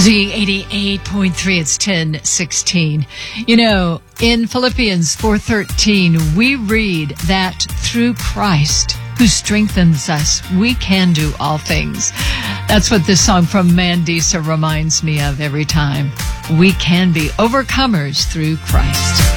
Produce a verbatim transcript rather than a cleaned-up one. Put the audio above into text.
Z eighty-eight point three, it's ten sixteen. You know, in Philippians four thirteen, we read that through Christ who strengthens us, we can do all things. That's what this song from Mandisa reminds me of every time. We can be overcomers through Christ.